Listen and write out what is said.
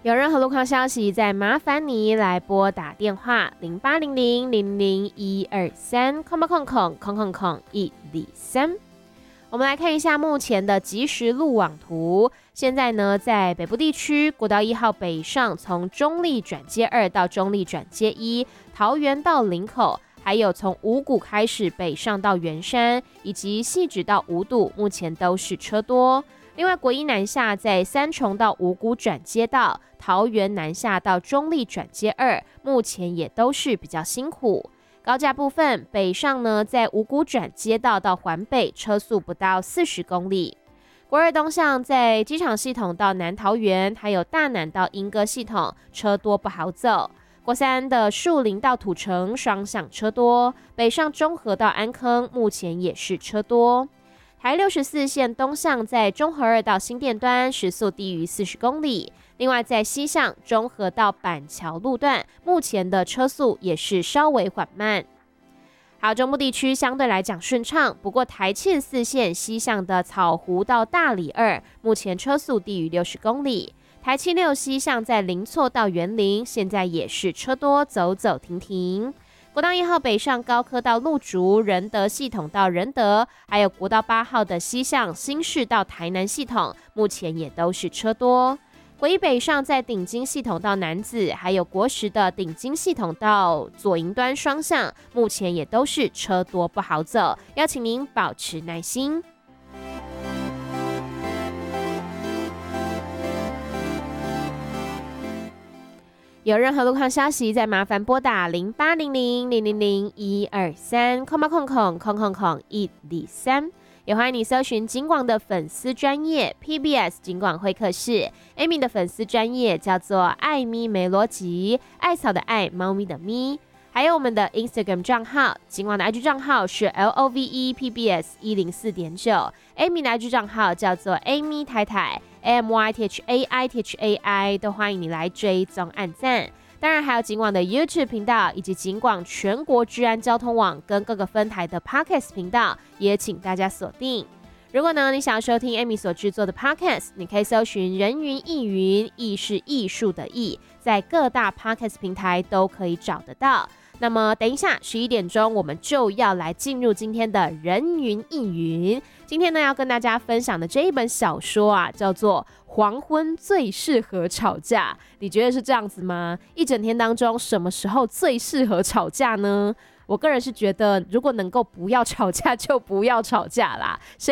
有任何路况消息，再麻烦你来拨打电话0800-00123，123。我们来看一下目前的即时路网图。现在呢，在北部地区，国道1号北上，从中立转接2到中立转接1，桃园到林口，还有从五股开始北上到圆山，以及汐止到五堵，目前都是车多。另外，国一南下在三重到五股转接道，桃园南下到中立转接2，目前也都是比较辛苦。高架部分，北上呢，在五股转接道到环北，车速不到40公里。国二东向在机场系统到南桃园，还有大南到莺歌系统，车多不好走。国三的树林到土城双向车多，北上中和到安坑，目前也是车多。台64线东向在中和2到新店端，时速低于40公里。另外，在西向中和到板桥路段，目前的车速也是稍微缓慢。好，中部地区相对来讲顺畅，不过台庆4线西向的草湖到大里2，目前车速低于60公里。台76西向在林厝到园林，现在也是车多，走走停停。国道1号北上高科到路竹，仁德系统到仁德，还有国道8号的西向新市到台南系统，目前也都是车多。国一北上在顶金系统到楠梓，还有国十的顶金系统到左营端双向，目前也都是车多不好走，邀请您保持耐心。有任何路况消息，再麻烦拨打0800-00123，123。也欢迎你搜寻警广的粉丝专页 PBS 警广会客室 ，Amy 的粉丝专页叫做艾咪梅罗吉，艾草的艾，猫咪的咪。还有我们的 Instagram 账号，警广的 IG 账号是 LOVEPBS104.9，Amy 的 IG 账号叫做 Amy 太太 AMYTHAITHAI， 都欢迎你来追踪按赞。当然还有警广的 YouTube 频道，以及警广全国治安交通网跟各个分台的 Podcast 频道，也请大家锁定。如果呢你想要收听 Amy 所制作的 Podcast， 你可以搜寻人云亦云，艺是艺术的艺，在各大 Podcast 平台都可以找得到。那么等一下11点钟，我们就要来进入今天的人云亦云。今天呢要跟大家分享的这一本小说啊，叫做黄昏最适合吵架。你觉得是这样子吗？一整天当中什么时候最适合吵架呢？我个人是觉得如果能够不要吵架就不要吵架啦。